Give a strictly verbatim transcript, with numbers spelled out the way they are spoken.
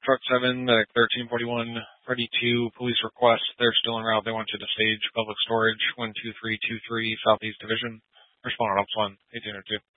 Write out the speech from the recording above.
Truck seven, Medic thirteen forty-one, ready to police request. They're still en route. They want you to stage public storage, one two three two three, Southeast Division. Respond on Ops one, eighteen oh two.